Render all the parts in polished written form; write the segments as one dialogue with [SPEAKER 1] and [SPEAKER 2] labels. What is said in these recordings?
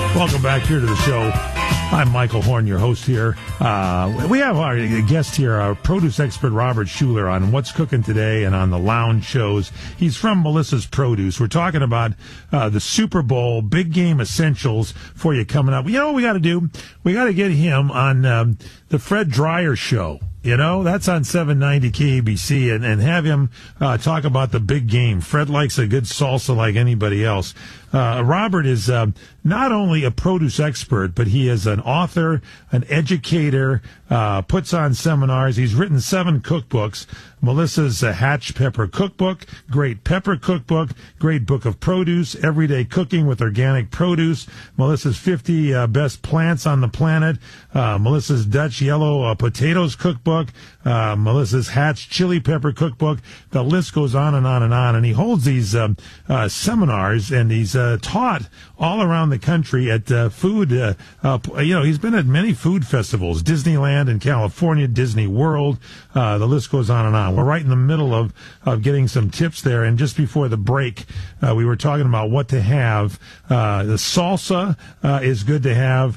[SPEAKER 1] Welcome back here to the show. I'm Michael Horn, your host here. We have our guest here, our produce expert Robert Schuler, on What's Cooking Today and on the lounge shows. He's from Melissa's Produce. We're talking about the Super Bowl, big game essentials for you coming up. You know what we got to do? We got to get him on the Fred Dreyer Show. You know, that's on 790 KABC, and have him talk about the big game. Fred likes a good salsa like anybody else. Robert is not only a produce expert, but he is an author, an educator, puts on seminars. He's written 7 cookbooks. Melissa's Hatch Pepper Cookbook, Great Pepper Cookbook, Great Book of Produce, Everyday Cooking with Organic Produce, Melissa's 50 Best Plants on the Planet, Melissa's Dutch Yellow Potatoes Cookbook, Melissa's Hatch Chili Pepper Cookbook. The list goes on and on and on. And he holds these seminars, and he's taught all around the country at food. He's been at many food festivals, Disneyland in California, Disney World. The list goes on and on. We're right in the middle of getting some tips there. And just before the break, we were talking about what to have. The salsa is good to have.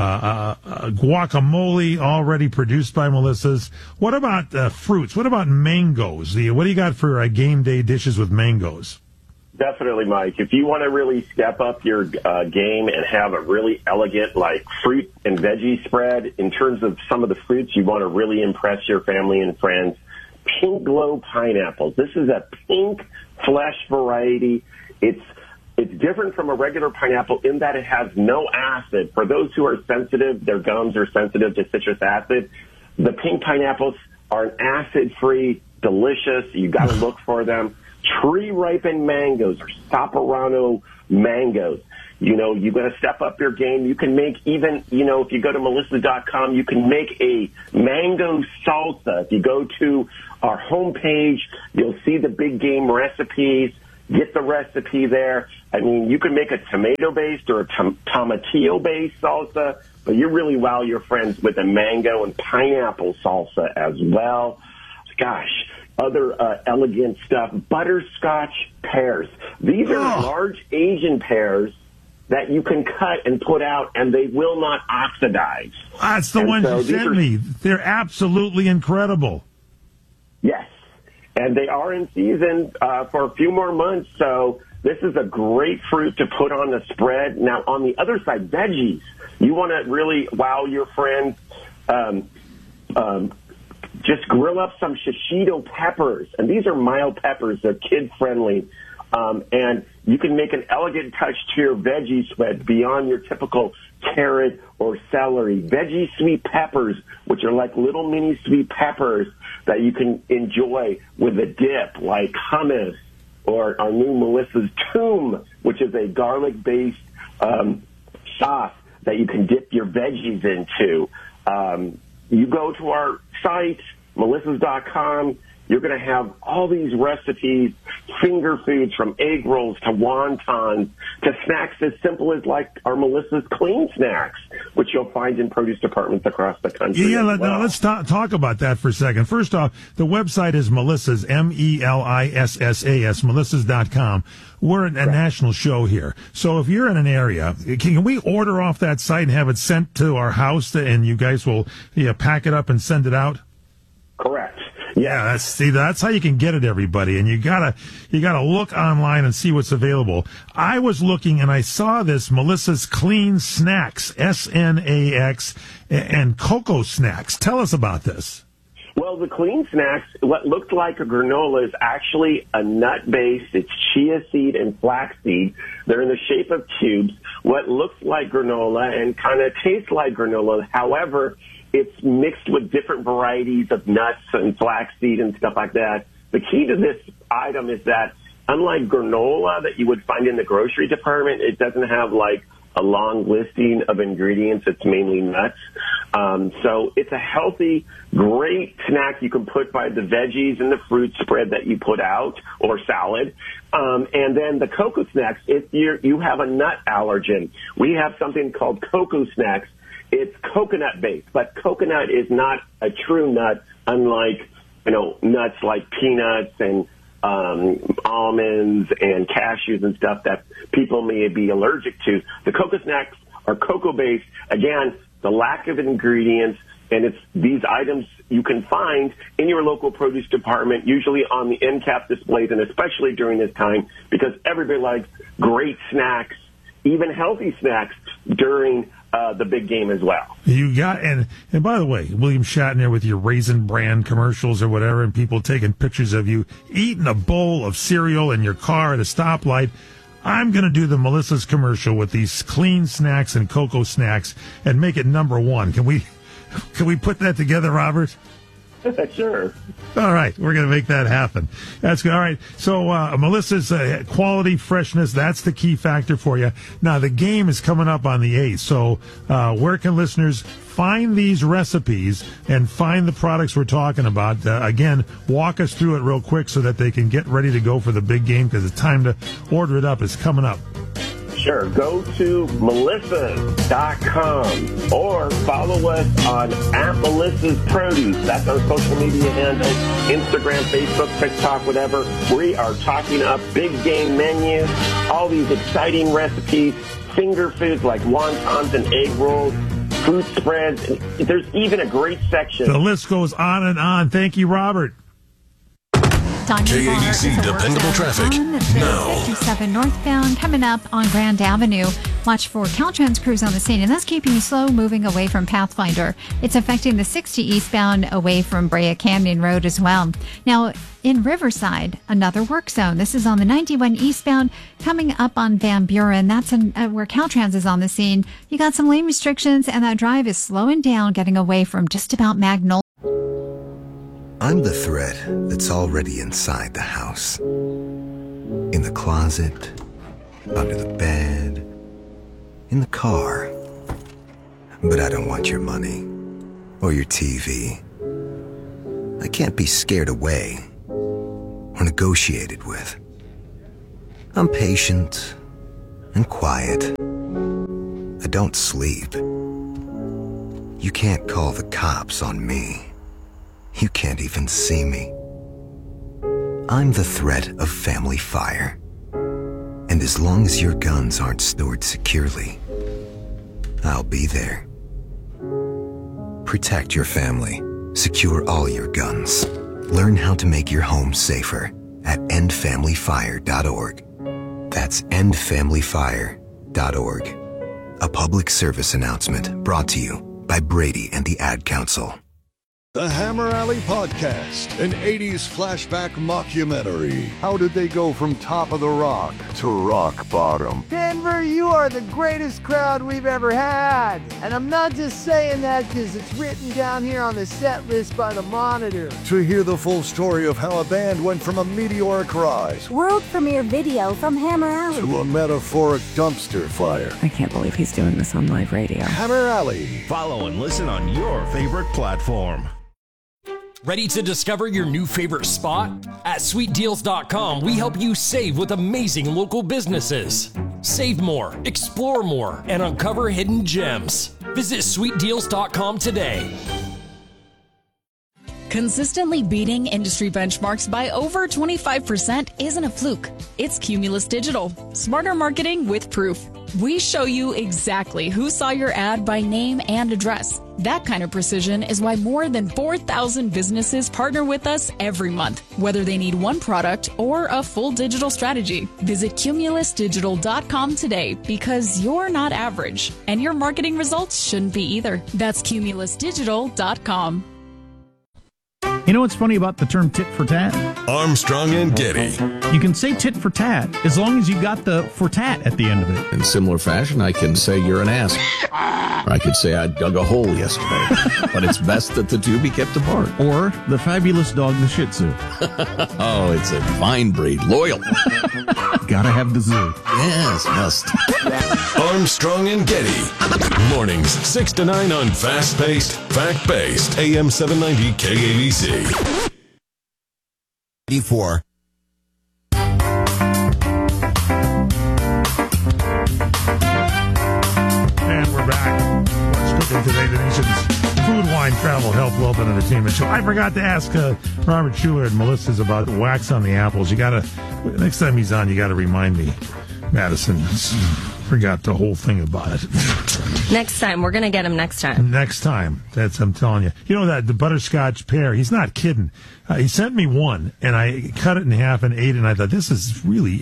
[SPEAKER 1] Guacamole already produced by Melissa's. What about fruits? What about mangoes? What do you got for game day dishes with mangoes?
[SPEAKER 2] Definitely, Mike. If you want to really step up your game and have a really elegant, like, fruit and veggie spread, in terms of some of the fruits you want to really impress your family and friends, Pink Glow pineapples. This is a pink flesh variety. It's different from a regular pineapple in that it has no acid. For those who are sensitive, their gums are sensitive to citrus acid. The pink pineapples are acid-free, delicious. You got to look for them. Tree-ripened mangoes or Saporano mangoes. You know, you got to step up your game. You can make even, if you go to melissa.com, you can make a mango salsa. If you go to our homepage, you'll see the big game recipes. Get the recipe there. I mean, you can make a tomato-based or a tomatillo-based salsa, but you really wow your friends with a mango and pineapple salsa as well. Gosh. Other elegant stuff, butterscotch pears. These are large Asian pears that you can cut and put out, and they will not oxidize.
[SPEAKER 1] That's the ones you sent me. They're absolutely incredible.
[SPEAKER 2] Yes, and they are in season for a few more months, so this is a great fruit to put on the spread. Now, on the other side, veggies. You want to really wow your friends. Just grill up some shishito peppers. And these are mild peppers. They're kid-friendly. And you can make an elegant touch to your veggie spread beyond your typical carrot or celery. Veggie sweet peppers, which are like little mini sweet peppers that you can enjoy with a dip, like hummus or our new Melissa's Tomb, which is a garlic-based sauce that you can dip your veggies into. You go to our site, melissas.com, you're going to have all these recipes, finger foods from egg rolls to wontons to snacks as simple as like our Melissa's Clean Snacks, which you'll find in produce departments across the country.
[SPEAKER 1] Yeah, let's talk about that for a second. First off, the website is Melissa's, MELISSAS, melissas.com. We're a national show here. So if you're in an area, can we order off that site and have it sent to our house, and you guys will pack it up and send it out?
[SPEAKER 2] Correct.
[SPEAKER 1] Yeah, that's how you can get it, everybody. And you gotta look online and see what's available. I was looking and I saw this Melissa's Clean Snacks, SNAX, and Cocoa Snacks. Tell us about this.
[SPEAKER 2] Well, the Clean Snacks, what looked like a granola, is actually a nut-based. It's chia seed and flaxseed. They're in the shape of tubes. What looks like granola and kind of tastes like granola, however, it's mixed with different varieties of nuts and flaxseed and stuff like that. The key to this item is that, unlike granola that you would find in the grocery department, it doesn't have like a long listing of ingredients. It's mainly nuts. So it's a healthy, great snack you can put by the veggies and the fruit spread that you put out, or salad. And then the Cocoa Snacks, if you have a nut allergen, we have something called Cocoa Snacks. It's coconut-based, but coconut is not a true nut, unlike, nuts like peanuts and almonds and cashews and stuff that people may be allergic to. The Cocoa Snacks are cocoa-based. Again, the lack of ingredients, and it's these items you can find in your local produce department, usually on the end cap displays, and especially during this time, because everybody likes great snacks, even healthy snacks during the big game as well.
[SPEAKER 1] You got, and by the way, William Shatner with your Raisin Bran commercials or whatever, and people taking pictures of you eating a bowl of cereal in your car at a stoplight. I'm going to do the Melissa's commercial with these clean snacks and cocoa snacks and make it number one. Can we put that together, Robert?
[SPEAKER 2] Sure.
[SPEAKER 1] All right. We're going to make that happen. That's good. All right. So, Melissa's quality, freshness, that's the key factor for you. Now, the game is coming up on the 8th. So, where can listeners find these recipes and find the products we're talking about? Again, walk us through it real quick so that they can get ready to go for the big game, because the time to order it up is coming up.
[SPEAKER 2] Sure. Go to melissas.com or follow us on @Melissa's Produce. That's our social media handle, Instagram, Facebook, TikTok, whatever. We are talking up big game menus, all these exciting recipes, finger foods like wontons and egg rolls, fruit spreads. There's even a great section.
[SPEAKER 1] The list goes on and on. Thank you, Robert.
[SPEAKER 3] KABC dependable traffic now.
[SPEAKER 4] 57 northbound coming up on Grand Avenue. Watch for Caltrans crews on the scene, and that's keeping you slow moving away from Pathfinder. It's affecting the 60 eastbound away from Brea Canyon Road as well. Now, in Riverside, another work zone. This is on the 91 eastbound coming up on Van Buren. That's where Caltrans is on the scene. You got some lane restrictions, and that drive is slowing down, getting away from just about Magnolia.
[SPEAKER 5] I'm the thread that's already inside the house. In the closet, under the bed, in the car. But I don't want your money or your TV. I can't be scared away or negotiated with. I'm patient and quiet. I don't sleep. You can't call the cops on me. You can't even see me. I'm the threat of family fire. And as long as your guns aren't stored securely, I'll be there. Protect your family. Secure all your guns. Learn how to make your home safer at endfamilyfire.org. That's endfamilyfire.org. A public service announcement brought to you by Brady and the Ad Council.
[SPEAKER 6] The Hammer Alley Podcast, an 80s flashback mockumentary. How did they go from top of the rock to rock bottom?
[SPEAKER 7] Denver, you are the greatest crowd we've ever had. And I'm not just saying that because it's written down here on the set list by the Monitor.
[SPEAKER 6] To hear the full story of how a band went from a meteoric rise,
[SPEAKER 8] world premiere video from Hammer Alley,
[SPEAKER 6] to a metaphoric dumpster fire.
[SPEAKER 9] I can't believe he's doing this on live radio.
[SPEAKER 6] Hammer Alley.
[SPEAKER 10] Follow and listen on your favorite platform.
[SPEAKER 11] Ready to discover your new favorite spot? At sweetdeals.com, we help you save with amazing local businesses. Save more, explore more, and uncover hidden gems. Visit sweetdeals.com today.
[SPEAKER 12] Consistently beating industry benchmarks by over 25% isn't a fluke. It's Cumulus Digital. Smarter marketing with proof. We show you exactly who saw your ad by name and address. That kind of precision is why more than 4,000 businesses partner with us every month, whether they need one product or a full digital strategy. Visit cumulusdigital.com today, because you're not average, and your marketing results shouldn't be either. That's cumulusdigital.com.
[SPEAKER 13] You know what's funny about the term tit for tat?
[SPEAKER 3] Armstrong and Getty.
[SPEAKER 13] You can say tit for tat as long as you got the for tat at the end of it.
[SPEAKER 14] In similar fashion, I can say you're an ass. Or I could say I dug a hole yesterday. But it's best that the two be kept apart.
[SPEAKER 13] Or the fabulous dog, the Shih Tzu.
[SPEAKER 14] Oh, it's a fine breed. Loyal.
[SPEAKER 13] Gotta have the zoo.
[SPEAKER 14] Yes, must.
[SPEAKER 3] Armstrong and Getty. Mornings 6 to 9 on fast-paced, fact-based AM 790 KABC.
[SPEAKER 5] 84.
[SPEAKER 1] And we're back. What's cooking today? The nation's food, wine, travel, health, wealth, and entertainment show. I forgot to ask Robert Schuller and Melissa's about wax on the apples. You gotta, next time he's on, you gotta remind me, Madison. Forgot the whole thing about it.
[SPEAKER 15] Next time. We're going to get him next time.
[SPEAKER 1] Next time. I'm telling you. You know that the butterscotch pear, he's not kidding. He sent me one, and I cut it in half and ate it, and I thought, this is really,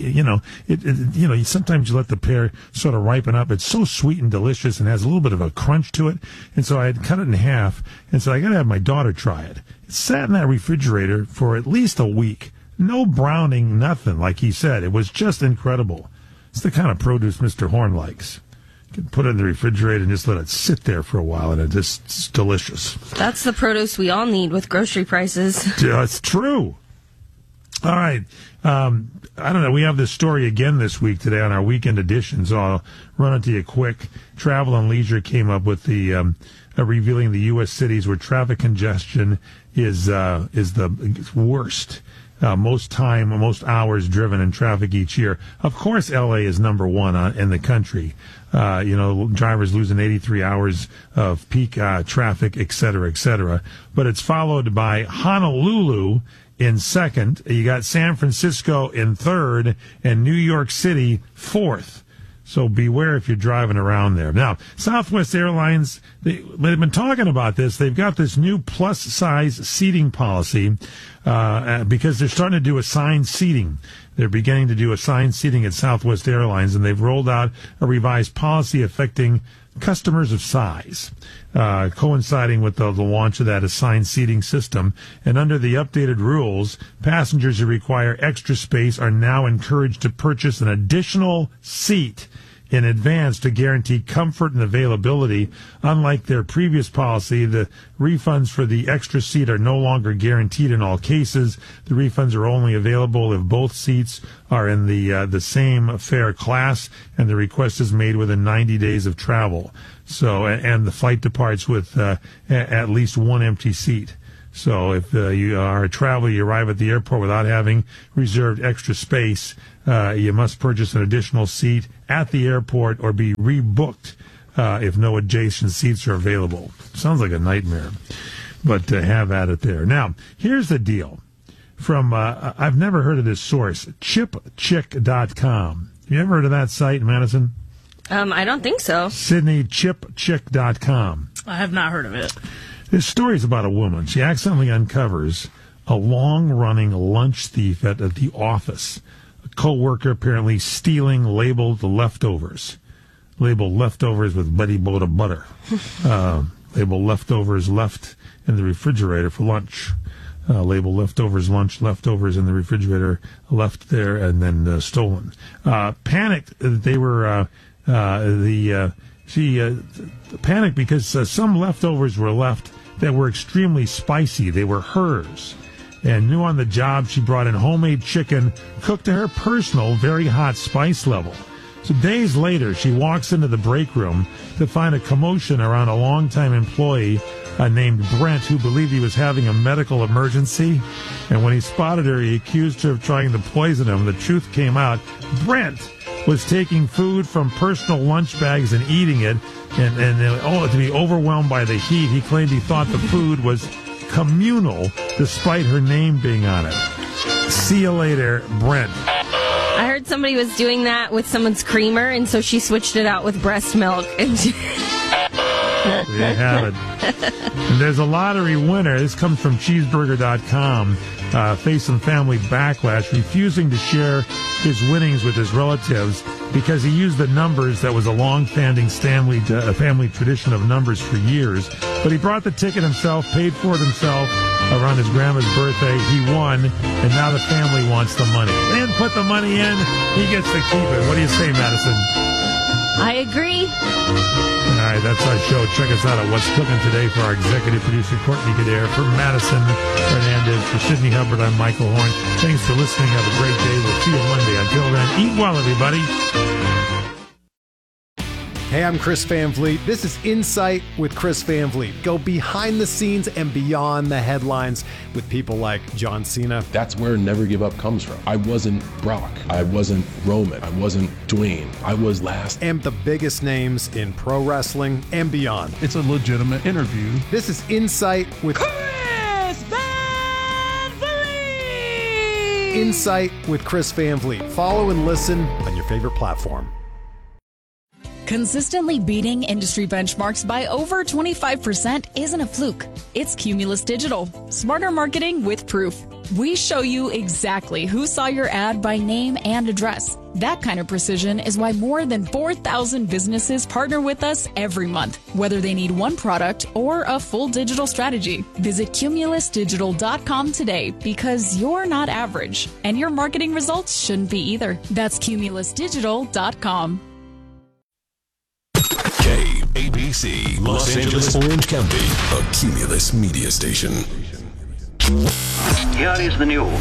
[SPEAKER 1] sometimes you let the pear sort of ripen up. It's so sweet and delicious and has a little bit of a crunch to it. And so I had cut it in half, and so I got to have my daughter try it. It sat in that refrigerator for at least a week. No browning, nothing, like he said. It was just incredible. It's the kind of produce Mr. Horn likes. You can put it in the refrigerator and just let it sit there for a while, and it's delicious.
[SPEAKER 15] That's the produce we all need with grocery prices.
[SPEAKER 1] It's true. All right. I don't know. We have this story again this week today on our weekend edition, so I'll run it to you quick. Travel and Leisure came up with the revealing the U.S. cities where traffic congestion is the worst. Most hours driven in traffic each year. Of course, L.A. is number one in the country. Drivers losing 83 hours of peak traffic, et cetera, et cetera. But it's followed by Honolulu in second. You got San Francisco in third and New York City fourth. So beware if you're driving around there. Now, Southwest Airlines, they've been talking about this. They've got this new plus-size seating policy because they're starting to do assigned seating. They're beginning to do assigned seating at Southwest Airlines, and they've rolled out a revised policy affecting customers of size, coinciding with the launch of that assigned seating system. And under the updated rules, passengers who require extra space are now encouraged to purchase an additional seat in advance to guarantee comfort and availability. Unlike their previous policy, the refunds for the extra seat are no longer guaranteed in all cases. The refunds are only available if both seats are in the same fare class, and the request is made within 90 days of travel. So, and the flight departs with at least one empty seat. So if you are a traveler, you arrive at the airport without having reserved extra space, you must purchase an additional seat at the airport or be rebooked if no adjacent seats are available. Sounds like a nightmare, but have at it there. Now, here's the deal. From, I've never heard of this source, ChipChick.com. You ever heard of that site, Madison?
[SPEAKER 15] I don't think so.
[SPEAKER 1] Sydney, ChipChick.com.
[SPEAKER 16] I have not heard of it.
[SPEAKER 1] This story is about a woman. She accidentally uncovers a long-running lunch thief at the office. A co-worker apparently stealing labeled leftovers. Labeled leftovers with Betty Boda butter. Labeled leftovers left in the refrigerator for lunch. Labeled leftovers lunch, leftovers in the refrigerator left there and then stolen. Panicked that they were she panicked because some leftovers were left that were extremely spicy. They were hers. And new on the job, she brought in homemade chicken cooked to her personal, very hot spice level. So days later, she walks into the break room to find a commotion around a longtime employee named Brent, who believed he was having a medical emergency. And when he spotted her, he accused her of trying to poison him. The truth came out. Brent was taking food from personal lunch bags and eating it, and to be overwhelmed by the heat, he claimed he thought the food was communal, despite her name being on it. See you later, Brent.
[SPEAKER 15] I heard somebody was doing that with someone's creamer, and so she switched it out with breast milk.
[SPEAKER 1] There you have it. And there's a lottery winner. This comes from cheeseburger.com. Facing family backlash, refusing to share his winnings with his relatives because he used the numbers that was a long-standing family tradition of numbers for years. But he brought the ticket himself, paid for it himself around his grandma's birthday. He won, and now the family wants the money. They didn't put the money in. He gets to keep it. What do you say, Madison?
[SPEAKER 15] I agree.
[SPEAKER 1] All right, that's our show. Check us out at What's Cooking Today for our executive producer, Courtney Kadare. For Madison Fernandez, for Sydney Hubbard, I'm Michael Horn. Thanks for listening. Have a great day. We'll see you Monday. Until then, eat well, everybody.
[SPEAKER 17] Hey, I'm Chris Van Vliet. This is Insight with Chris Van Vliet. Go behind the scenes and beyond the headlines with people like John Cena.
[SPEAKER 18] That's where Never Give Up comes from. I wasn't Brock. I wasn't Roman. I wasn't Dwayne. I was last.
[SPEAKER 17] And the biggest names in pro wrestling and beyond.
[SPEAKER 13] It's a legitimate interview.
[SPEAKER 17] This is Insight with
[SPEAKER 16] Chris Van Vliet!
[SPEAKER 17] Insight with Chris Van Vliet. Follow and listen on your favorite platform.
[SPEAKER 12] Consistently beating industry benchmarks by over 25% isn't a fluke. It's Cumulus Digital. Smarter marketing with proof. We show you exactly who saw your ad by name and address. That kind of precision is why more than 4,000 businesses partner with us every month, whether they need one product or a full digital strategy. Visit cumulusdigital.com today because you're not average, and your marketing results shouldn't be either. That's cumulusdigital.com.
[SPEAKER 3] KABC, Los Angeles, Orange County, a Cumulus media station.
[SPEAKER 19] Here is the news.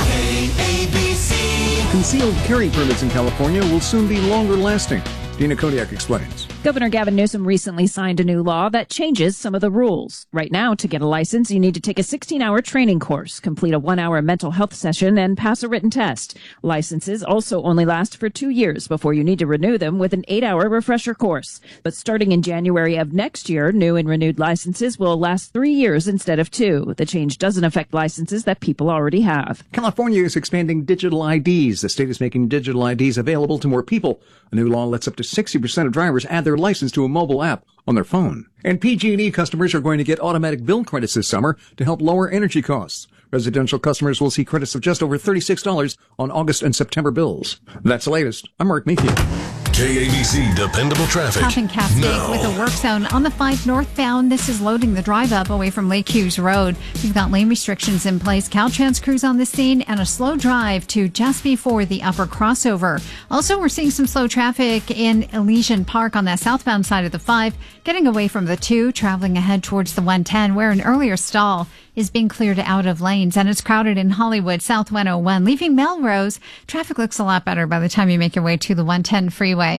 [SPEAKER 20] KABC. Concealed carry permits in California will soon be longer lasting. Dina Kodiak explains.
[SPEAKER 21] Governor Gavin Newsom recently signed a new law that changes some of the rules. Right now, to get a license, you need to take a 16-hour training course, complete a 1-hour mental health session, and pass a written test. Licenses also only last for 2 years before you need to renew them with an 8-hour refresher course. But starting in January of next year, new and renewed licenses will last 3 years instead of 2. The change doesn't affect licenses that people already have.
[SPEAKER 20] California is expanding digital IDs. The state is making digital IDs available to more people. A new law lets up to 60% of drivers add their license to a mobile app on their phone. And PG&E customers are going to get automatic bill credits this summer to help lower energy costs. Residential customers will see credits of just over $36 on August and September bills. That's the latest. I'm Mark Mayfield.
[SPEAKER 3] KABC Dependable Traffic.
[SPEAKER 4] Tough in Cascade with a work zone on the 5 northbound. This is loading the drive up away from Lake Hughes Road. We've got lane restrictions in place. Caltrans crews on the scene and a slow drive to just before the upper crossover. Also, we're seeing some slow traffic in Elysian Park on that southbound side of the 5, getting away from the 2, traveling ahead towards the 110, where an earlier stall is being cleared out of lanes, and it's crowded in Hollywood, South 101. Leaving Melrose, traffic looks a lot better by the time you make your way to the 110 freeway.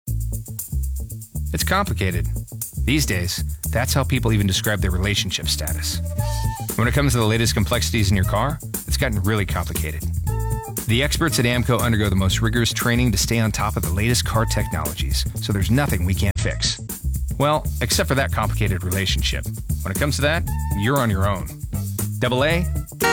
[SPEAKER 22] It's complicated. These days, that's how people even describe their relationship status. When it comes to the latest complexities in your car, it's gotten really complicated. The experts at AAMCO undergo the most rigorous training to stay on top of the latest car technologies, so there's nothing we can't fix. Well, except for that complicated relationship. When it comes to that, you're on your own. AA,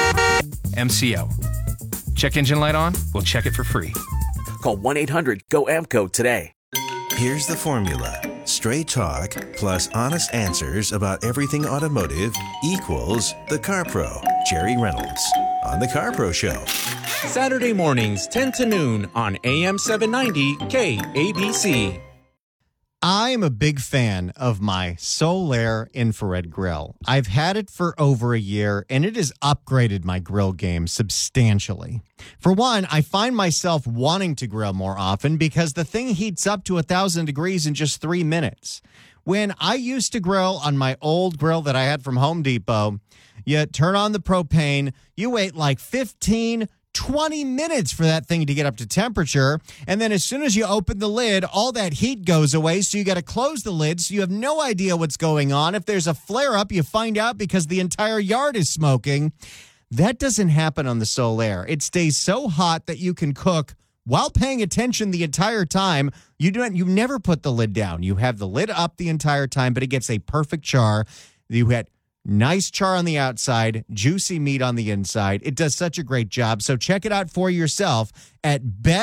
[SPEAKER 22] MCO. Check engine light on? We'll check it for free.
[SPEAKER 23] Call 1-800-GO-AMCO today.
[SPEAKER 24] Here's the formula. Straight talk plus honest answers about everything automotive equals The Car Pro. Jerry Reynolds on The Car Pro Show.
[SPEAKER 25] Saturday mornings, 10 to noon on AM 790 KABC.
[SPEAKER 17] I'm a big fan of my Solaire infrared grill. I've had it for over a year, and it has upgraded my grill game substantially. For one, I find myself wanting to grill more often because the thing heats up to 1,000 degrees in just 3 minutes. When I used to grill on my old grill that I had from Home Depot, you turn on the propane, you wait like 20 minutes for that thing to get up to temperature. And then as soon as you open the lid, all that heat goes away. So you got to close the lid. So you have no idea what's going on. If there's a flare up, you find out because the entire yard is smoking. That doesn't happen on the Solaire. It stays so hot that you can cook while paying attention the entire time. You never put the lid down. You have the lid up the entire time, but it gets a perfect char. You had nice char on the outside, juicy meat on the inside. It does such a great job. So check it out for yourself at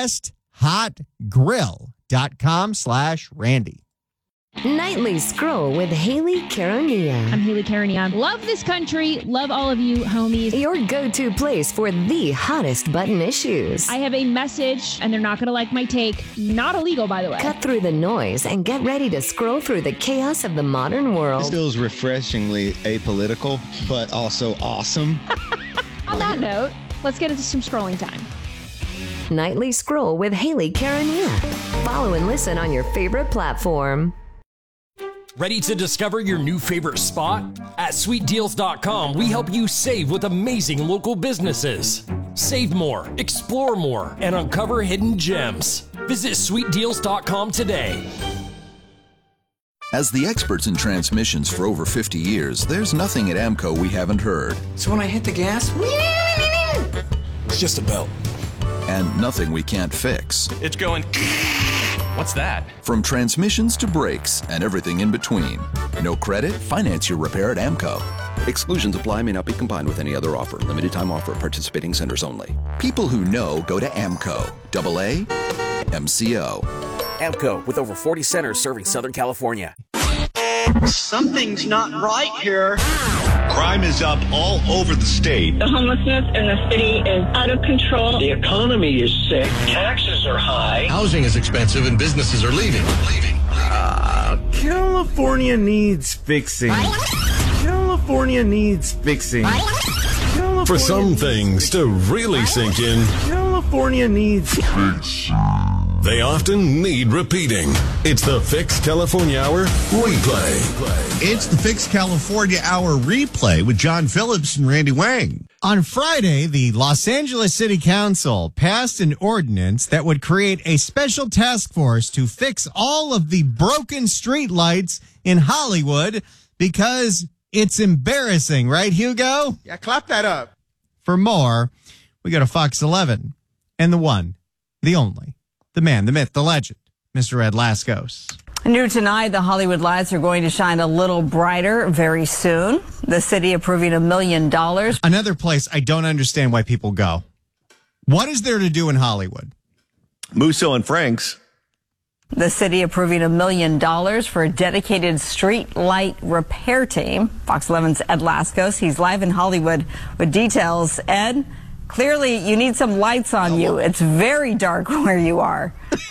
[SPEAKER 17] besthotgrill.com/Randy.
[SPEAKER 26] Nightly Scroll with Haley Carania.
[SPEAKER 27] I'm Haley Carania. Love this country. Love all of you homies.
[SPEAKER 26] Your go-to place for the hottest button issues.
[SPEAKER 27] I have a message, and they're not going to like my take. Not illegal, by the way.
[SPEAKER 26] Cut through the noise and get ready to scroll through the chaos of the modern world.
[SPEAKER 28] This feels refreshingly apolitical, but also awesome.
[SPEAKER 27] On that note, let's get into some scrolling time.
[SPEAKER 26] Nightly Scroll with Haley Carania. Follow and listen on your favorite platform.
[SPEAKER 11] Ready to discover your new favorite spot? At SweetDeals.com, we help you save with amazing local businesses. Save more, explore more, and uncover hidden gems. Visit SweetDeals.com today.
[SPEAKER 29] As the experts in transmissions for over 50 years, there's nothing at AAMCO we haven't heard.
[SPEAKER 30] So when I hit the gas,
[SPEAKER 29] it's just a belt. And nothing we can't fix.
[SPEAKER 30] It's going... What's that?
[SPEAKER 29] From transmissions to brakes and everything in between. No credit? Finance your repair at AAMCO.
[SPEAKER 31] Exclusions apply, may not be combined with any other offer. Limited time offer at participating centers only.
[SPEAKER 29] People who know go to AAMCO. AA, MCO.
[SPEAKER 23] AMCO, with over 40 centers serving Southern California.
[SPEAKER 1] Something's not right here.
[SPEAKER 2] Crime is up all over the state.
[SPEAKER 5] The homelessness in the city is out of control.
[SPEAKER 1] The economy is sick. Taxes are high.
[SPEAKER 6] Housing is expensive and businesses are leaving.
[SPEAKER 7] California needs fixing. California needs fixing.
[SPEAKER 3] For some things to really sink in,
[SPEAKER 7] California needs fixing.
[SPEAKER 3] They often need repeating. It's the Fix California Hour replay.
[SPEAKER 6] It's the Fix California Hour replay with John Phillips and Randy Wang.
[SPEAKER 17] On Friday, the Los Angeles City Council passed an ordinance that would create a special task force to fix all of the broken street lights in Hollywood because it's embarrassing, right, Hugo?
[SPEAKER 8] Yeah, clap that up.
[SPEAKER 17] For more, we go to Fox 11 and the one, the only, the man, the myth, the legend, Mr. Ed Laskos.
[SPEAKER 9] New tonight, the Hollywood lights are going to shine a little brighter very soon. The city approving $1 million.
[SPEAKER 17] Another place I don't understand why people go. What is there to do in Hollywood?
[SPEAKER 6] Musso and Frank's.
[SPEAKER 9] The city approving $1 million for a dedicated street light repair team. Fox 11's Ed Laskos. He's live in Hollywood with details. Ed, clearly you need some lights on you. It's very dark where you are.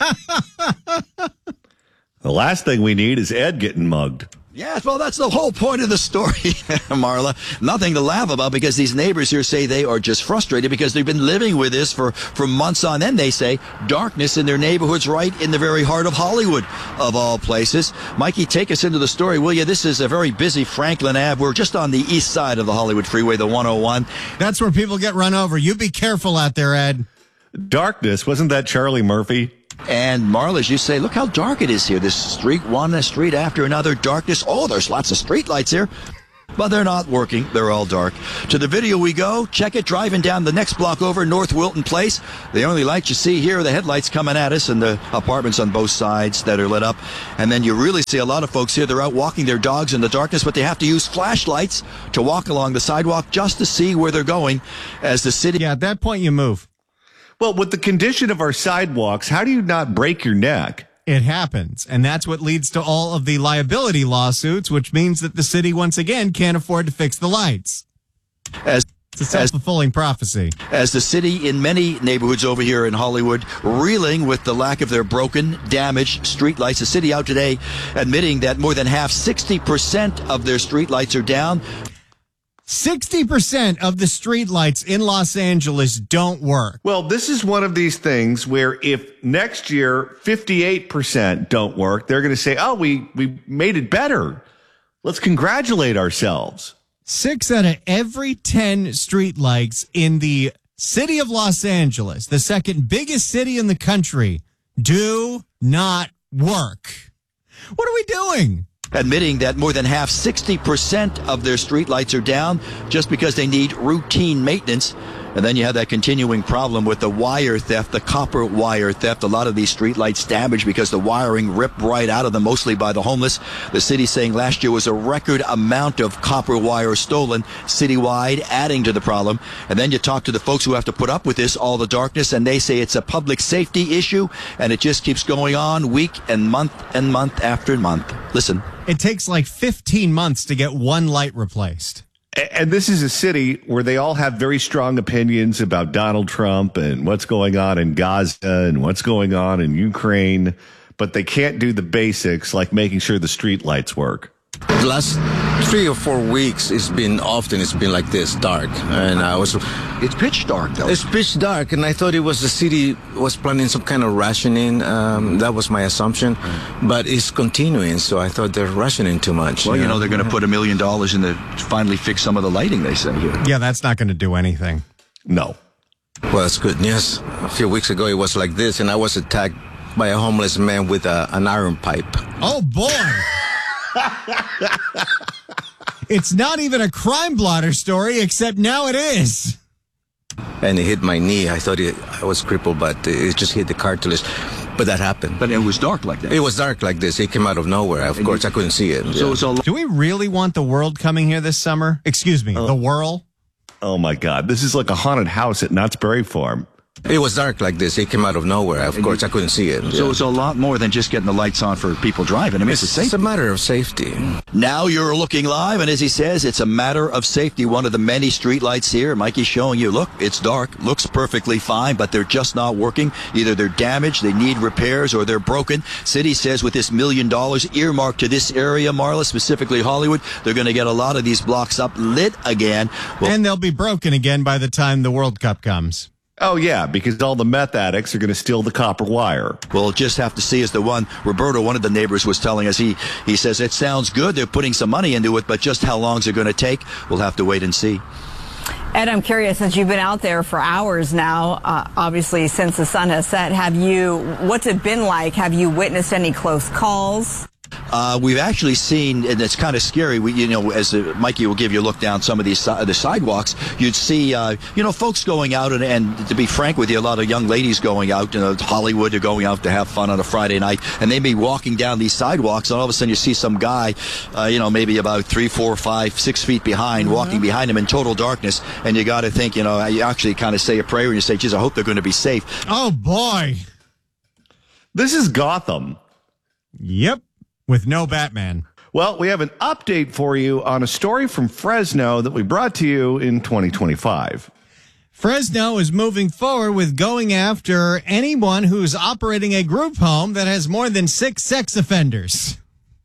[SPEAKER 6] The last thing we need is Ed getting mugged.
[SPEAKER 10] Yes, well, that's the whole point of the story, Marla. Nothing to laugh about because these neighbors here say they are just frustrated because they've been living with this for months on end. They say darkness in their neighborhoods right in the very heart of Hollywood, of all places. Mikey, take us into the story, will you? This is a very busy Franklin Ave. We're just on the east side of the Hollywood freeway, the 101.
[SPEAKER 17] That's where people get run over. You be careful out there, Ed.
[SPEAKER 6] Darkness, wasn't that Charlie Murphy?
[SPEAKER 10] And Marla, as you say, look how dark it is here. This street one, a street after another, darkness. Oh, there's lots of street lights here. But they're not working. They're all dark. To the video we go. Check it. Driving down the next block over, North Wilton Place. The only lights you see here are the headlights coming at us and the apartments on both sides that are lit up. And then you really see a lot of folks here. They're out walking their dogs in the darkness, but they have to use flashlights to walk along the sidewalk just to see where they're going as the city.
[SPEAKER 17] Yeah, at that point you move.
[SPEAKER 6] Well, with the condition of our sidewalks, how do you not break your neck?
[SPEAKER 17] It happens. And that's what leads to all of the liability lawsuits, which means that the city, once again, can't afford to fix the lights. It's a self-fulfilling prophecy.
[SPEAKER 10] As the city in many neighborhoods over here in Hollywood reeling with the lack of their broken, damaged streetlights. The city out today admitting that more than half, 60% of their streetlights are down.
[SPEAKER 17] 60% of the streetlights in Los Angeles don't work.
[SPEAKER 6] Well, this is one of these things where if next year 58% don't work, they're going to say, oh, we made it better. Let's congratulate ourselves.
[SPEAKER 17] 6 out of every 10 streetlights in the city of Los Angeles, the second biggest city in the country, do not work. What are we doing?
[SPEAKER 10] Admitting that more than half, 60% of their streetlights are down just because they need routine maintenance. And then you have that continuing problem with the wire theft, the copper wire theft. A lot of these streetlights damaged because the wiring ripped right out of them, mostly by the homeless. The city saying last year was a record amount of copper wire stolen citywide, adding to the problem. And then you talk to the folks who have to put up with this, all the darkness, and they say it's a public safety issue, and it just keeps going on week and month after month. Listen.
[SPEAKER 17] It takes like 15 months to get one light replaced.
[SPEAKER 6] And this is a city where they all have very strong opinions about Donald Trump and what's going on in Gaza and what's going on in Ukraine, but they can't do the basics like making sure the street lights work.
[SPEAKER 14] The last 3 or 4 weeks, it's been like this, dark. And
[SPEAKER 10] it's pitch dark, though.
[SPEAKER 14] It's pitch dark, and I thought it was the city was planning some kind of rationing. That was my assumption. But it's continuing, so I thought they're rationing too much.
[SPEAKER 10] Well, they're going to put $1 million in to finally fix some of the lighting, they say here.
[SPEAKER 17] Yeah, that's not going to do anything.
[SPEAKER 6] No.
[SPEAKER 14] Well, it's good news. A few weeks ago, it was like this, and I was attacked by a homeless man with an iron pipe.
[SPEAKER 17] Oh, boy. It's not even a crime blotter story, except now it is.
[SPEAKER 14] And it hit my knee. I thought I was crippled, but it just hit the cartilage. But that happened.
[SPEAKER 10] But it was dark like that.
[SPEAKER 14] It was dark like this. It came out of nowhere. Of course, I couldn't see it.
[SPEAKER 17] Do we really want the world coming here this summer? Excuse me, the whirl?
[SPEAKER 6] Oh, my God. This is like a haunted house at Knott's Berry Farm.
[SPEAKER 14] It was dark like this. It came out of nowhere. Of course, I couldn't see it.
[SPEAKER 10] So it's a lot more than just getting the lights on for people driving. I mean,
[SPEAKER 14] it's a matter of safety.
[SPEAKER 10] Now you're looking live, and as he says, it's a matter of safety. One of the many street lights here. Mikey's showing you, look, it's dark, looks perfectly fine, but they're just not working. Either they're damaged, they need repairs, or they're broken. City says with this $1 million earmarked to this area, Marla, specifically Hollywood, they're going to get a lot of these blocks up lit again.
[SPEAKER 17] Well, and they'll be broken again by the time the World Cup comes.
[SPEAKER 6] Oh, yeah, because all the meth addicts are going to steal the copper wire.
[SPEAKER 10] We'll just have to see, as the one, Roberto, one of the neighbors, was telling us. He says it sounds good. They're putting some money into it, but just how long is it going to take? We'll have to wait and see.
[SPEAKER 9] Ed, I'm curious, since you've been out there for hours now, obviously since the sun has set, what's it been like? Have you witnessed any close calls?
[SPEAKER 10] We've actually seen, and it's kind of scary. As Mikey will give you a look down some of these the sidewalks, you'd see, folks going out, and to be frank with you, a lot of young ladies going out. Hollywood are going out to have fun on a Friday night, and they may be walking down these sidewalks, and all of a sudden you see some guy, maybe about 3, 4, 5, 6 feet behind, walking behind him in total darkness, and you got to think, you actually kind of say a prayer, and you say, geez, I hope they're going to be safe.
[SPEAKER 17] Oh boy,
[SPEAKER 6] this is Gotham.
[SPEAKER 17] Yep. With no Batman.
[SPEAKER 6] Well, we have an update for you on a story from Fresno that we brought to you in 2025.
[SPEAKER 17] Fresno is moving forward with going after anyone who's operating a group home that has more than 6 sex offenders.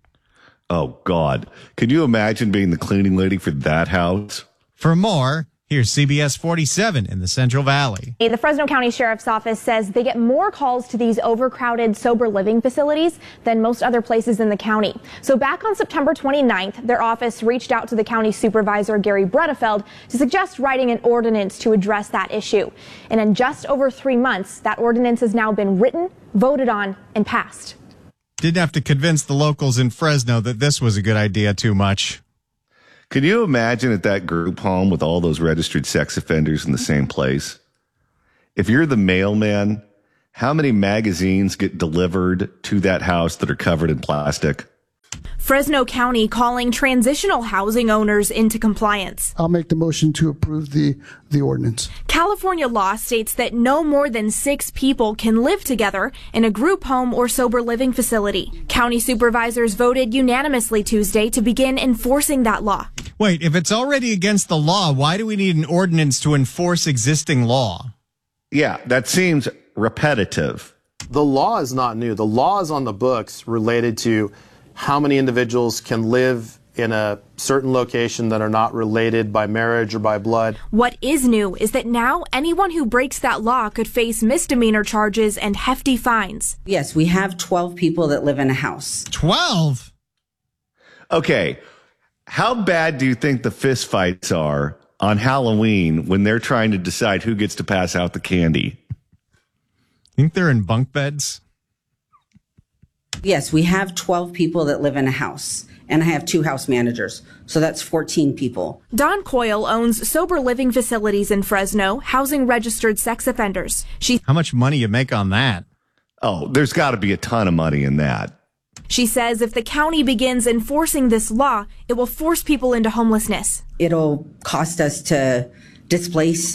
[SPEAKER 6] Oh, God. Could you imagine being the cleaning lady for that house?
[SPEAKER 17] For more, here's CBS 47 in the Central Valley.
[SPEAKER 4] The Fresno County Sheriff's Office says they get more calls to these overcrowded sober living facilities than most other places in the county. So back on September 29th, their office reached out to the county supervisor, Gary Bredefeld, to suggest writing an ordinance to address that issue. And in just over 3 months, that ordinance has now been written, voted on, and passed.
[SPEAKER 17] Didn't have to convince the locals in Fresno that this was a good idea too much.
[SPEAKER 6] Could you imagine at that group home with all those registered sex offenders in the same place? If you're the mailman, how many magazines get delivered to that house that are covered in plastic?
[SPEAKER 4] Fresno County calling transitional housing owners into compliance.
[SPEAKER 8] I'll make the motion to approve the ordinance.
[SPEAKER 4] California law states that no more than 6 people can live together in a group home or sober living facility. County supervisors voted unanimously Tuesday to begin enforcing that law.
[SPEAKER 17] Wait, if it's already against the law, why do we need an ordinance to enforce existing law?
[SPEAKER 6] Yeah, that seems repetitive.
[SPEAKER 12] The law is not new. The law is on the books related to how many individuals can live in a certain location that are not related by marriage or by blood.
[SPEAKER 4] What is new is that now anyone who breaks that law could face misdemeanor charges and hefty fines.
[SPEAKER 13] Yes, we have 12 people that live in a house.
[SPEAKER 17] 12?
[SPEAKER 6] Okay. How bad do you think the fist fights are on Halloween when they're trying to decide who gets to pass out the candy?
[SPEAKER 17] Think they're in bunk beds?
[SPEAKER 13] Yes, we have 12 people that live in a house, and I have 2 house managers, so that's 14 people.
[SPEAKER 4] Dawn Coyle owns sober living facilities in Fresno, housing registered sex offenders.
[SPEAKER 17] How much money you make on that?
[SPEAKER 6] Oh, there's got to be a ton of money in that.
[SPEAKER 4] She says if the county begins enforcing this law, it will force people into homelessness.
[SPEAKER 13] It'll cost us to displace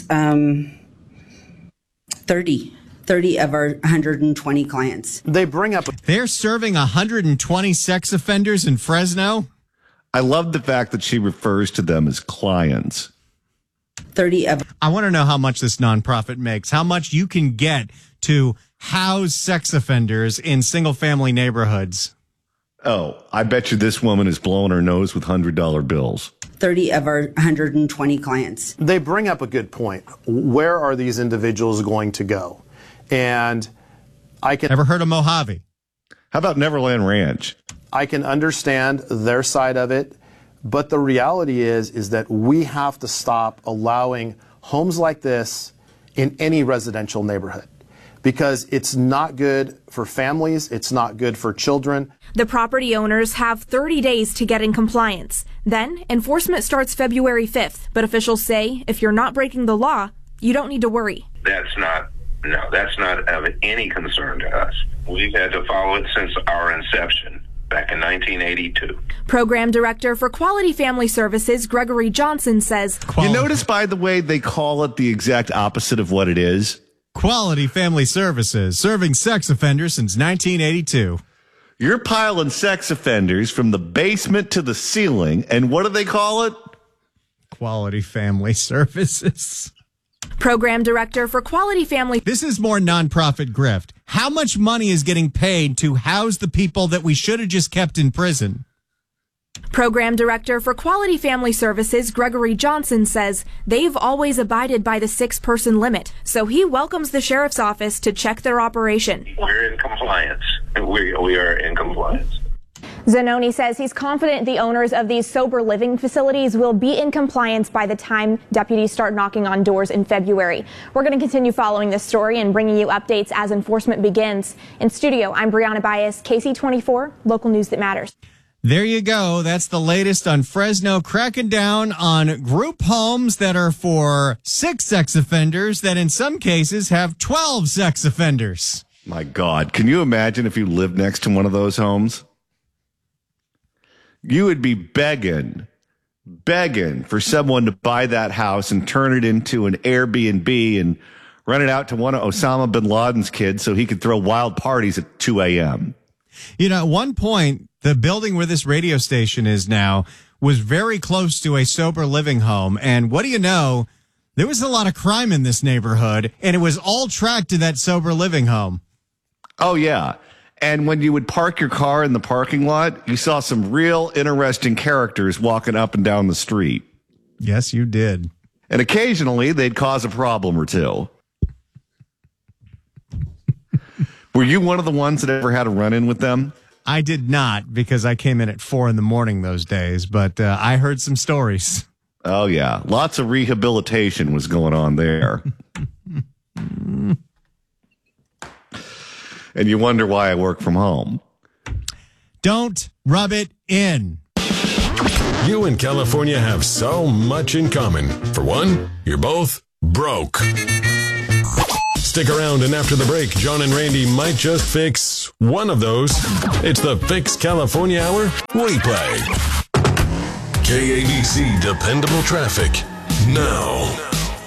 [SPEAKER 13] 30 of our 120 clients.
[SPEAKER 17] They're serving 120 sex offenders in Fresno?
[SPEAKER 6] I love the fact that she refers to them as clients.
[SPEAKER 13] 30 of.
[SPEAKER 17] I want to know how much this nonprofit makes, how much you can get to house sex offenders in single family neighborhoods.
[SPEAKER 6] Oh, I bet you this woman is blowing her nose with $100 bills.
[SPEAKER 13] 30 of our 120 clients.
[SPEAKER 12] They bring up a good point. Where are these individuals going to go? And I can...
[SPEAKER 17] Ever heard of Mojave?
[SPEAKER 6] How about Neverland Ranch?
[SPEAKER 12] I can understand their side of it, but the reality is that we have to stop allowing homes like this in any residential neighborhood because it's not good for families, it's not good for children.
[SPEAKER 4] The property owners have 30 days to get in compliance. Then enforcement starts February 5th, but officials say if you're not breaking the law, you don't need to worry.
[SPEAKER 15] That's not of any concern to us. We've had to follow it since our inception back in 1982.
[SPEAKER 4] Program Director for Quality Family Services, Gregory Johnson, says,
[SPEAKER 6] You notice, by the way, they call it the exact opposite of what it is?
[SPEAKER 17] Quality Family Services, serving sex offenders since 1982.
[SPEAKER 6] You're piling sex offenders from the basement to the ceiling, and what do they call it?
[SPEAKER 17] Quality Family Services.
[SPEAKER 4] Program Director for Quality Family.
[SPEAKER 17] This is more nonprofit grift. How much money is getting paid to house the people that we should have just kept in prison?
[SPEAKER 4] Program Director for Quality Family Services, Gregory Johnson, says they've always abided by the 6-person limit, so he welcomes the Sheriff's Office to check their operation.
[SPEAKER 15] We're in compliance. We are in compliance.
[SPEAKER 4] Zanoni says he's confident the owners of these sober living facilities will be in compliance by the time deputies start knocking on doors in February. We're going to continue following this story and bringing you updates as enforcement begins. In studio, I'm Brianna Bias, KC24, local news that matters.
[SPEAKER 17] There you go. That's the latest on Fresno cracking down on group homes that are for 6 sex offenders that in some cases have 12 sex offenders.
[SPEAKER 6] My God, can you imagine if you lived next to one of those homes? You would be begging for someone to buy that house and turn it into an Airbnb and rent it out to one of Osama bin Laden's kids so he could throw wild parties at 2 a.m.
[SPEAKER 17] You know, at one point, the building where this radio station is now was very close to a sober living home. And what do you know? There was a lot of crime in this neighborhood, and it was all tracked to that sober living home.
[SPEAKER 6] Oh, yeah. And when you would park your car in the parking lot, you saw some real interesting characters walking up and down the street.
[SPEAKER 17] Yes, you did.
[SPEAKER 6] And occasionally, they'd cause a problem or two. Were you one of the ones that ever had a run-in with them?
[SPEAKER 17] I did not, because I came in at 4 a.m. those days, but I heard some stories.
[SPEAKER 6] Oh, yeah. Lots of rehabilitation was going on there. And you wonder why I work from home.
[SPEAKER 17] Don't rub it in.
[SPEAKER 3] You and California have so much in common. For one, you're both broke. Stick around, and after the break, John and Randy might just fix one of those. It's the Fix California Hour replay. KABC Dependable Traffic now.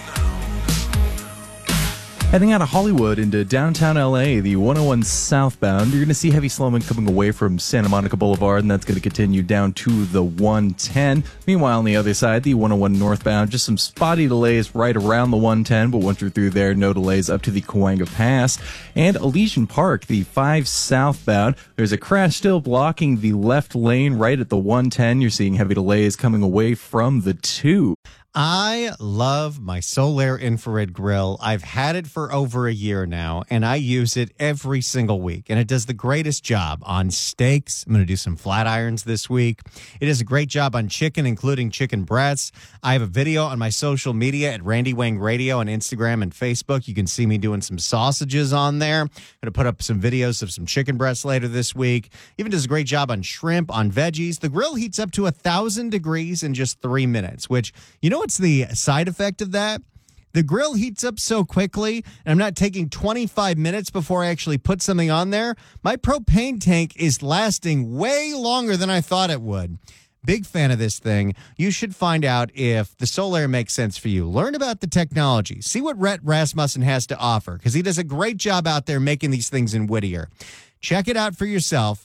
[SPEAKER 16] Heading out of Hollywood into downtown LA, the 101 southbound, you're going to see heavy slowing coming away from Santa Monica Boulevard, and that's going to continue down to the 110. Meanwhile, on the other side, the 101 northbound, just some spotty delays right around the 110, but once you're through there, no delays up to the Cahuenga Pass. And Elysian Park, the 5 southbound, there's a crash still blocking the left lane right at the 110. You're seeing heavy delays coming away from the 2.
[SPEAKER 17] I love my Solaire infrared grill. I've had it for over a year now, and I use it every single week, and it does the greatest job on steaks. I'm going to do some flat irons this week. It does a great job on chicken, including chicken breasts. I have a video on my social media at Randy Wang Radio on Instagram and Facebook. You can see me doing some sausages on there. I'm going to put up some videos of some chicken breasts later this week. Even does a great job on shrimp, on veggies. The grill heats up to 1,000 degrees in just 3 minutes, which, you know what's the side effect of that? The grill heats up so quickly, and I'm not taking 25 minutes before I actually put something on there. My propane tank is lasting way longer than I thought it would. Big fan of this thing. You should find out if the Solaire makes sense for you. Learn about the technology. See what Rhett Rasmussen has to offer, because he does a great job out there making these things in Whittier. Check it out for yourself.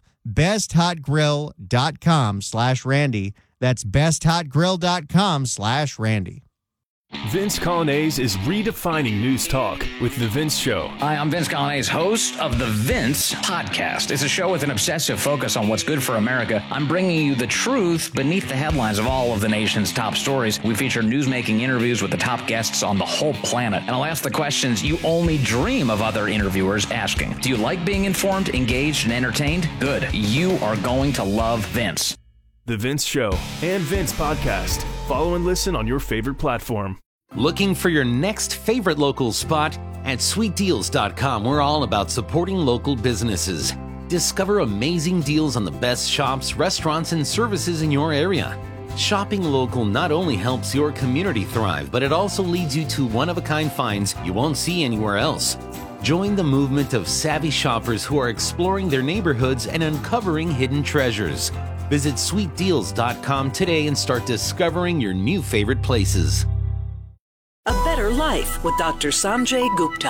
[SPEAKER 17] BestHotGrill.com/Randy. That's BestHotGrill.com/Randy.
[SPEAKER 18] Vince Colonnese is redefining news talk with The Vince Show.
[SPEAKER 19] Hi, I'm Vince Colonnese, host of The Vince Podcast. It's a show with an obsessive focus on what's good for America. I'm bringing you the truth beneath the headlines of all of the nation's top stories. We feature news-making interviews with the top guests on the whole planet. And I'll ask the questions you only dream of other interviewers asking. Do you like being informed, engaged, and entertained? Good. You are going to love Vince.
[SPEAKER 18] The Vince Show and Vince Podcast. Follow and listen on your favorite platform.
[SPEAKER 20] Looking for your next favorite local spot? At SweetDeals.com, we're all about supporting local businesses. Discover amazing deals on the best shops, restaurants, and services in your area. Shopping local not only helps your community thrive, but it also leads you to one-of-a-kind finds you won't see anywhere else. Join the movement of savvy shoppers who are exploring their neighborhoods and uncovering hidden treasures. Visit SweetDeals.com today and start discovering your new favorite places.
[SPEAKER 21] A Better Life with Dr. Sanjay Gupta.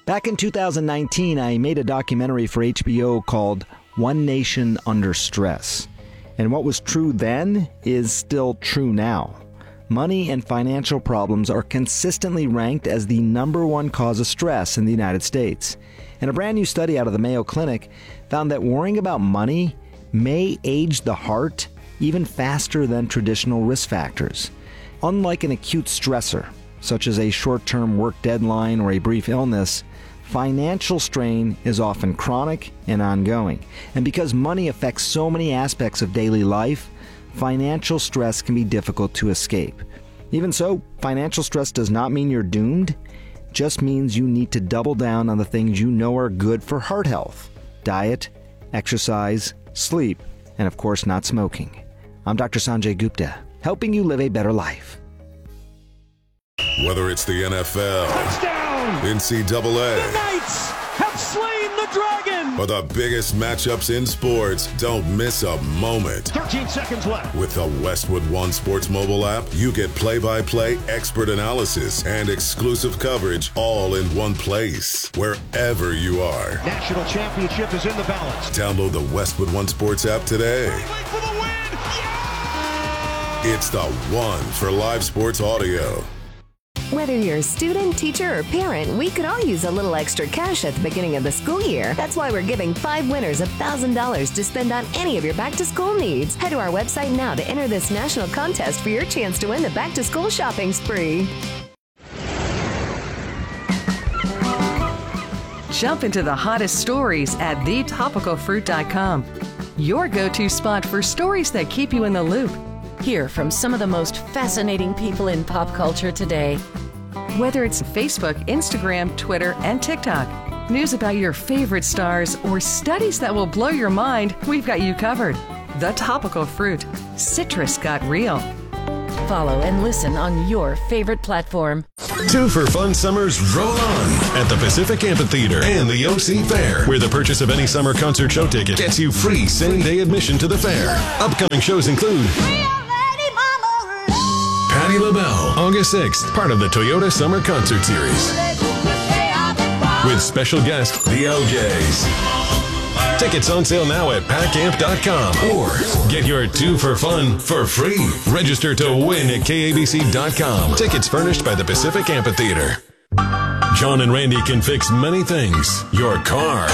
[SPEAKER 11] Back in 2019, I made a documentary for HBO called One Nation Under Stress. And what was true then is still true now. Money and financial problems are consistently ranked as the #1 cause of stress in the United States. And a brand new study out of the Mayo Clinic found that worrying about money may age the heart even faster than traditional risk factors. Unlike an acute stressor, such as a short-term work deadline or a brief illness, financial strain is often chronic and ongoing. And because money affects so many aspects of daily life, financial stress can be difficult to escape. Even so, financial stress does not mean you're doomed. It just means you need to double down on the things you know are good for heart health: diet, exercise, sleep, and of course not smoking. I'm Dr. Sanjay Gupta, helping you live a better life.
[SPEAKER 3] Whether it's the NFL,
[SPEAKER 7] Touchdown!
[SPEAKER 3] NCAA,
[SPEAKER 7] The Knights have slain the dragon!
[SPEAKER 3] or the biggest matchups in sports, don't miss a moment.
[SPEAKER 7] 13 seconds left.
[SPEAKER 3] With the Westwood One Sports mobile app, you get play-by-play expert analysis and exclusive coverage all in one place, wherever you are.
[SPEAKER 7] National championship is in the balance.
[SPEAKER 3] Download the Westwood One Sports app today.
[SPEAKER 7] For the win! Yeah!
[SPEAKER 3] It's the one for live sports audio.
[SPEAKER 21] Whether you're a student, teacher, or parent, we could all use a little extra cash at the beginning of the school year. That's why we're giving 5 winners $1,000 to spend on any of your back-to-school needs. Head to our website now to enter this national contest for your chance to win the back-to-school shopping spree.
[SPEAKER 22] Jump into the hottest stories at thetopicalfruit.com. Your go-to spot for stories that keep you in the loop.
[SPEAKER 24] Hear from some of the most fascinating people in pop culture today.
[SPEAKER 22] Whether it's Facebook, Instagram, Twitter, and TikTok, news about your favorite stars, or studies that will blow your mind, we've got you covered. The Topical Fruit. Citrus got real.
[SPEAKER 24] Follow and listen on your favorite platform.
[SPEAKER 3] 2 for Fun Summers roll on at the Pacific Amphitheater and the OC Fair, where the purchase of any summer concert show ticket gets you free same-day admission to the fair. Upcoming shows include Patti LaBelle, August 6th, part of the Toyota Summer Concert Series. With special guest, the OJs. Tickets on sale now at packcamp.com or get your 2 for Fun for free. Register to win at KABC.com. Tickets furnished by the Pacific Amphitheater. John and Randy can fix many things. Your car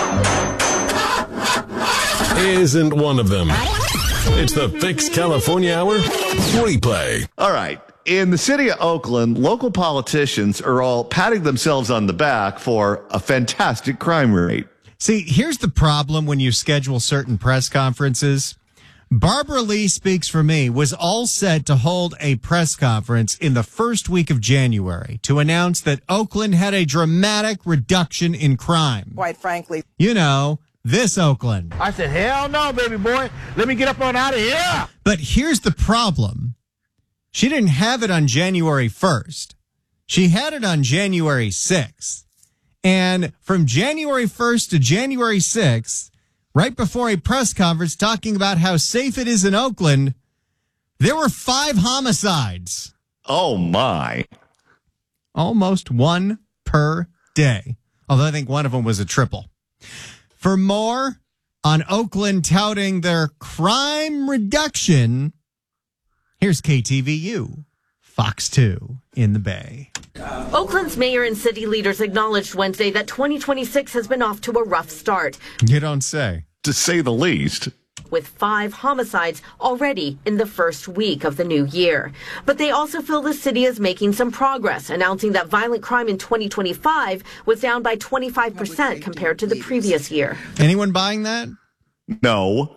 [SPEAKER 3] isn't one of them. It's the Fix California Hour replay.
[SPEAKER 6] All right. In the city of Oakland, local politicians are all patting themselves on the back for a fantastic crime rate.
[SPEAKER 17] See, here's the problem when you schedule certain press conferences. Barbara Lee Speaks for Me was all set to hold a press conference in the first week of January to announce that Oakland had a dramatic reduction in crime.
[SPEAKER 25] Quite frankly.
[SPEAKER 17] You know, this Oakland.
[SPEAKER 7] I said, hell no, baby boy. Let me get up on out of here.
[SPEAKER 17] But here's the problem. She didn't have it on January 1st. She had it on January 6th. And from January 1st to January 6th, right before a press conference talking about how safe it is in Oakland, there were 5 homicides.
[SPEAKER 6] Oh, my.
[SPEAKER 17] Almost 1 per day. Although I think one of them was a triple. For more on Oakland touting their crime reduction, here's KTVU, Fox 2 in the Bay.
[SPEAKER 26] Oakland's mayor and city leaders acknowledged Wednesday that 2026 has been off to a rough start.
[SPEAKER 17] You don't say.
[SPEAKER 6] To say the least.
[SPEAKER 26] With 5 homicides already in the first week of the new year. But they also feel the city is making some progress, announcing that violent crime in 2025 was down by 25% compared to the previous year.
[SPEAKER 17] Anyone buying that?
[SPEAKER 6] No.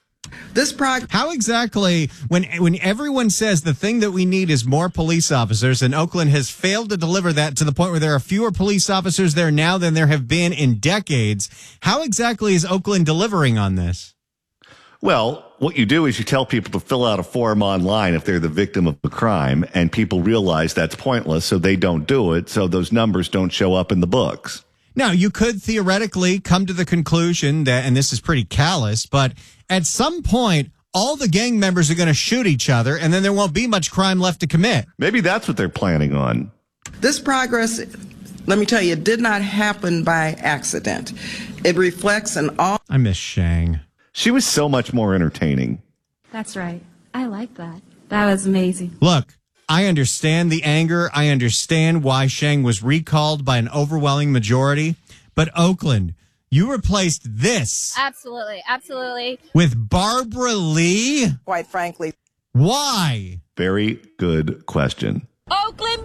[SPEAKER 17] How exactly, when everyone says the thing that we need is more police officers, and Oakland has failed to deliver that to the point where there are fewer police officers there now than there have been in decades, how exactly is Oakland delivering on this?
[SPEAKER 6] Well, what you do is you tell people to fill out a form online if they're the victim of a crime, and people realize that's pointless, so they don't do it, so those numbers don't show up in the books.
[SPEAKER 17] Now, you could theoretically come to the conclusion that, and this is pretty callous, but at some point, all the gang members are going to shoot each other, and then there won't be much crime left to commit.
[SPEAKER 6] Maybe that's what they're planning on.
[SPEAKER 25] This progress
[SPEAKER 1] let me tell you, it did not happen by accident. It reflects an all.
[SPEAKER 17] I miss Shang.
[SPEAKER 6] She was so much more entertaining.
[SPEAKER 2] That's right. I like that. That was amazing.
[SPEAKER 17] Look, I understand the anger. I understand why Shang was recalled by an overwhelming majority. But Oakland, you replaced this.
[SPEAKER 5] Absolutely. Absolutely.
[SPEAKER 17] With Barbara Lee?
[SPEAKER 1] Quite frankly.
[SPEAKER 17] Why?
[SPEAKER 6] Very good question.
[SPEAKER 5] Oakland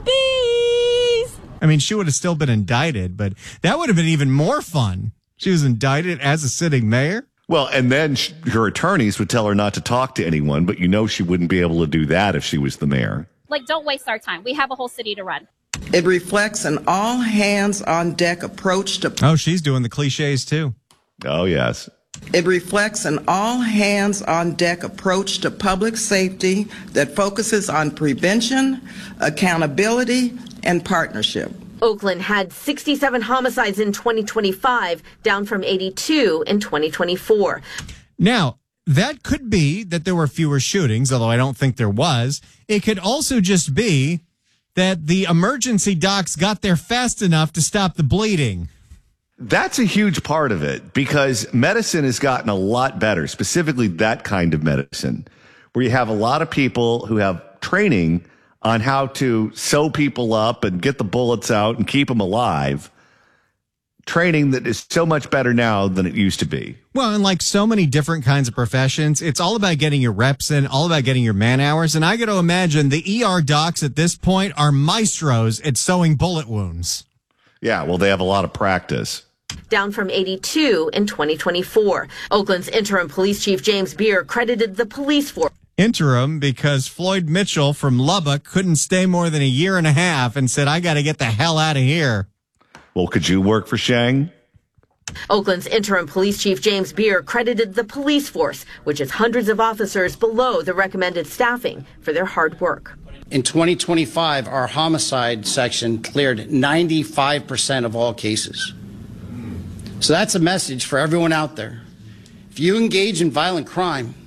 [SPEAKER 5] Bees!
[SPEAKER 17] I mean, she would have still been indicted, but that would have been even more fun. She was indicted as a sitting mayor.
[SPEAKER 6] Well, and then her attorneys would tell her not to talk to anyone, but she wouldn't be able to do that if she was the mayor.
[SPEAKER 5] Like, don't waste our time. We have a whole city to run.
[SPEAKER 1] It reflects an all-hands-on-deck approach to...
[SPEAKER 17] Oh, she's doing the cliches, too.
[SPEAKER 6] Oh, yes.
[SPEAKER 1] It reflects an all-hands-on-deck approach to public safety that focuses on prevention, accountability, and partnership.
[SPEAKER 26] Oakland had 67 homicides in 2025, down from 82 in 2024.
[SPEAKER 17] Now, that could be that there were fewer shootings, although I don't think there was. It could also just be that the emergency docs got there fast enough to stop the bleeding.
[SPEAKER 6] That's a huge part of it because medicine has gotten a lot better, specifically that kind of medicine, where you have a lot of people who have training on how to sew people up and get the bullets out and keep them alive. Training that is so much better now than it used to be.
[SPEAKER 17] Well, and like so many different kinds of professions, it's all about getting your reps in, all about getting your man hours. And I got to imagine the ER docs at this point are maestros at sewing bullet wounds.
[SPEAKER 6] Yeah, well, they have a lot of practice.
[SPEAKER 26] Down from 82 in 2024. Oakland's interim police chief James Beer credited the police force.
[SPEAKER 17] Interim because Floyd Mitchell from Lubbock couldn't stay more than a year and a half and said, I got to get the hell out of here.
[SPEAKER 6] Well, could you work for Shang?
[SPEAKER 26] Oakland's interim police chief James Beer credited the police force, which is hundreds of officers below the recommended staffing, for their hard work.
[SPEAKER 14] In 2025, our homicide section cleared 95% of all cases. So that's a message for everyone out there. If you engage in violent crime,